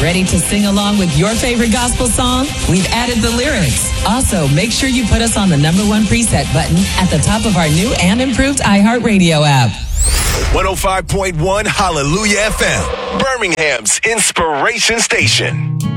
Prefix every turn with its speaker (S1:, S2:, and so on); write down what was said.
S1: Ready to sing along with your favorite gospel song? We've added the lyrics. Also, make sure you put us on the #1 preset button at the top of our new and improved iHeartRadio app.
S2: 105.1 Hallelujah FM, Birmingham's inspiration station.